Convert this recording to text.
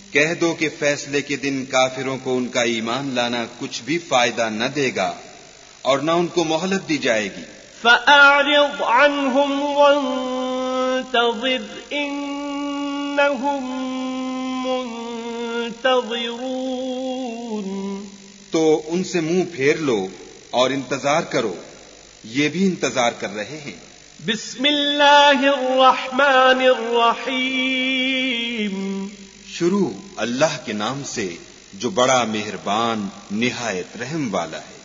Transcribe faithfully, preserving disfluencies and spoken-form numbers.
कह दो कि फैसले के दिन काफिरों को उनका ईमान लाना कुछ भी फायदा न देगा और न उनको मोहलत दी जाएगी। فأعرض عنهم وانتظر إنهم منتظرون। तो उनसे मुंह फेर लो और इंतजार करो, ये भी इंतजार कर रहे हैं। बिस्मिल्लाहिर्रहमानिर्रहीम। शुरू अल्लाह के नाम से जो बड़ा मेहरबान निहायत रहम वाला है।